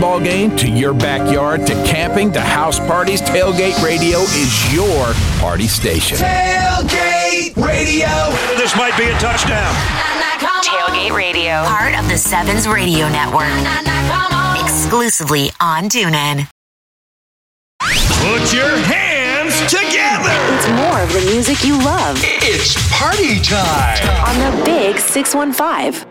ball game to your backyard to camping to house parties, Tailgate Radio is your party station. Tailgate Radio. This might be a touchdown. Tailgate Radio, part of the Sevens Radio Network. Exclusively on TuneIn. Put your hands together. It's more of the music you love. It's party time on the Big 615.